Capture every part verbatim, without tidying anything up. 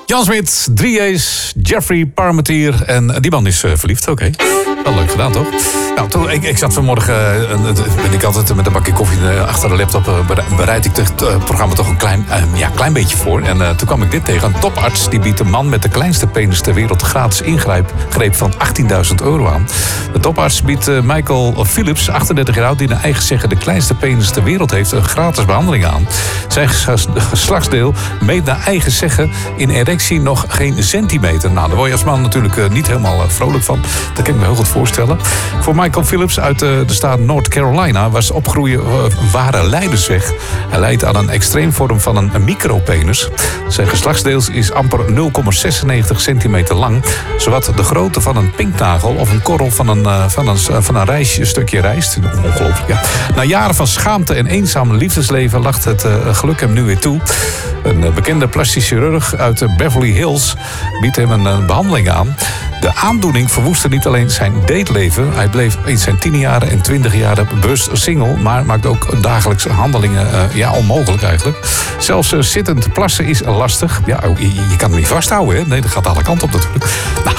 Jan Smit, drie A's, Jeffrey Parmentier. En die man is uh, verliefd, oké. Okay. Wel leuk gedaan, toch? Nou, toen, ik, ik zat vanmorgen, uh, ben ik altijd met een bakje koffie uh, achter de laptop. Uh, bereid ik het uh, programma toch een klein, uh, ja, klein beetje voor. En uh, toen kwam ik dit tegen. Een toparts die biedt een man met de kleinste penis ter wereld gratis ingreep van achttienduizend euro aan. De toparts biedt uh, Michael Phillips, achtendertig jaar oud, die naar eigen zeggen de kleinste penis ter wereld heeft, een gratis behandeling aan. Zijn geslachtsdeel meet naar eigen zeggen in erectie nog geen centimeter. Nou, daar word je als man natuurlijk uh, niet helemaal uh, vrolijk van. Dat kan ik me heel goed voorstellen. Voor Michael Phillips uit uh, de staat North Carolina was opgroeien uh, een ware leidersweg. Hij leidt aan een extreemvorm van een, een micropenis. Zijn geslachtsdeel is amper nul komma zesennegentig centimeter lang. Zowat de grootte van een pinknagel of een korrel van een, uh, van een, uh, van een, rijst, een stukje rijst. Ongelooflijk, ja. Na jaren van schaamte en eenzaam liefdesleven lacht het uh, geluk hem nu weer toe. Een uh, bekende plastisch chirurg uit uh, Beverly Hills biedt hem een uh, behandeling aan. De aandoening verwoestte niet alleen zijn dateleven. Hij bleef in zijn tienerjaren en twintig jaren bewust single, maar maakt ook dagelijks handelingen uh, ja, onmogelijk eigenlijk. Zelfs uh, zittend plassen is lastig. Ja, je, je kan hem niet vasthouden, hè? Nee, dat gaat alle kanten op natuurlijk. Nou,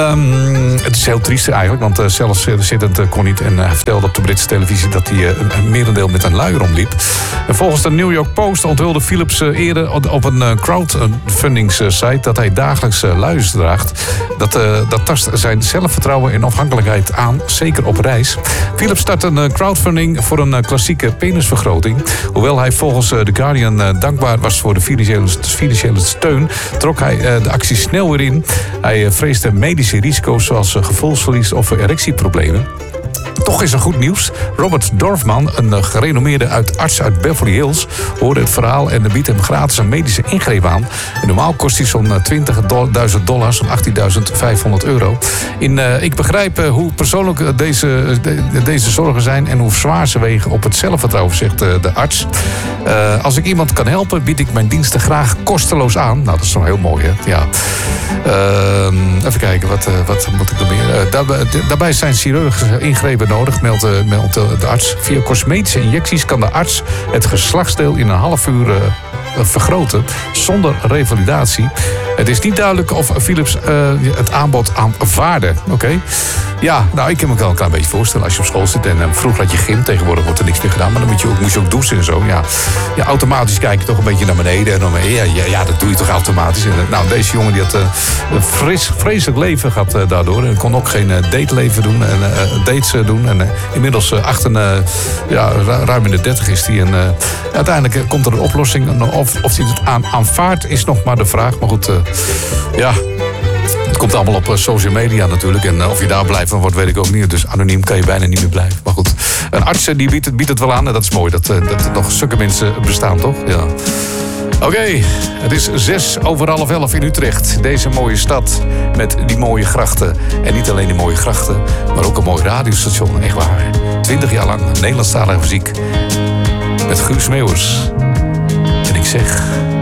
um, het is heel triest eigenlijk, want uh, zelfs uh, zittend uh, kon niet. En uh, hij vertelde op de Britse televisie dat hij uh, een merendeel met een luier omliep. En volgens de New York Post onthulde Phillips uh, eerder op een uh, crowdfundingssite dat hij dagelijks uh, luiers draagt. Dat, uh, dat tast zijn zelfvertrouwen en afhankelijkheid aan, zeker op reis. Phillips start een uh, crowdfunding voor een uh, klassieke penisvergroting. Hoewel hij volgens uh, The Guardian uh, dankbaar was voor de financiële, financiële steun, trok hij uh, de actie snel weer in. Hij uh, vreesde medische risico's zoals uh, gevoelsverlies of uh, erectieproblemen. Toch is er goed nieuws. Robert Dorfman, een gerenommeerde uit arts uit Beverly Hills, hoorde het verhaal en biedt hem gratis een medische ingreep aan. En normaal kost hij zo'n twintigduizend dollar, zo'n achttienduizend vijfhonderd euro. In, uh, ik begrijp uh, hoe persoonlijk deze, de, deze zorgen zijn en hoe zwaar ze wegen op het zelfvertrouwen, zegt uh, de arts. Uh, als ik iemand kan helpen, bied ik mijn diensten graag kosteloos aan. Nou, dat is nog heel mooi, hè? Ja. Uh, even kijken, wat, uh, wat moet ik er meer? Uh, daarbij, daarbij zijn chirurgische ingrepen nodig, meldt, uh, meldt uh, de arts. Via cosmetische injecties kan de arts het geslachtsdeel in een half uur uh, vergroten, zonder revalidatie. Het is niet duidelijk of Philips uh, het aanbod aanvaarde. Oké. Okay. Ja, nou, ik kan me wel een klein beetje voorstellen. Als je op school zit en uh, vroeger had je gym, tegenwoordig wordt er niks meer gedaan. Maar dan moet je ook, moet je ook douchen en zo. Ja, ja, automatisch kijk je toch een beetje naar beneden. En dan, ja, ja, ja, dat doe je toch automatisch. En, uh, nou, deze jongen die had uh, een fris, vreselijk leven gehad uh, daardoor. En kon ook geen uh, dateleven doen. En uh, dates uh, doen. En uh, inmiddels uh, achter, uh, ja, ruim in de dertig is hij. En uh, uiteindelijk uh, komt er een oplossing. Of, of hij het aan, aanvaardt is nog maar de vraag. Maar goed, uh, ja... Het komt allemaal op social media natuurlijk. En of je daar blij van wordt, weet ik ook niet. Dus anoniem kan je bijna niet meer blijven. Maar goed, een arts die biedt het, biedt het wel aan. En dat is mooi, dat, dat er nog zulke mensen bestaan, toch? Ja. Oké, okay, het is zes over half elf in Utrecht. Deze mooie stad met die mooie grachten. En niet alleen die mooie grachten, maar ook een mooi radiostation. Echt waar. Twintig jaar lang Nederlandstalige muziek. Met Guus Meeuwers. En ik zeg...